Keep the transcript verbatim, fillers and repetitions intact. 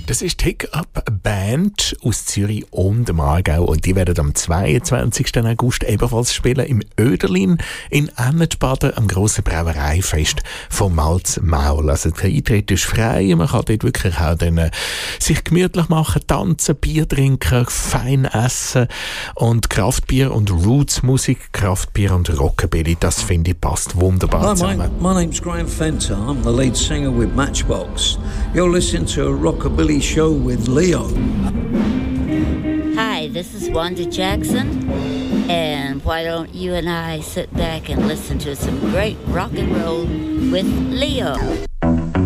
Das ist Hiccup Band aus Zürich und dem Aargau und die werden am zweiundzwanzigsten August ebenfalls spielen im Oederlin in Ennetbaden am grossen Brauereifest vom Malz Maul. Also der Eintritt ist frei, man kann dort wirklich auch dann, äh, sich gemütlich machen, tanzen, Bier trinken, fein essen und Kraftbier und Roots-Musik, Kraftbier und Rockabilly, das finde ich passt wunderbar Hi, zusammen. my, my name's Graham Fenter. I'm the lead singer with Matchbox. You're listening to a Rockabilly show with Leo. Hi, this is Wanda Jackson, and why don't you and I sit back and listen to some great rock and roll with Leo?